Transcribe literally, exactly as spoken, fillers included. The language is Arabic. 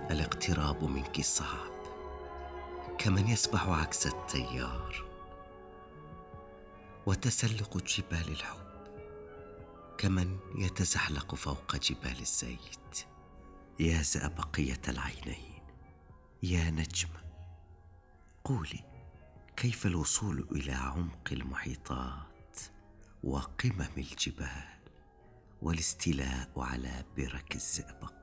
الاقتراب منك صعب، كمن يسبح عكس التيار، وتسلق جبال الحب كمن يتزحلق فوق جبال الزيت. يا زئبقية العينين، يا نجمة، قولي كيف الوصول إلى عمق المحيطات وقمم الجبال والاستيلاء على برك الزئبق؟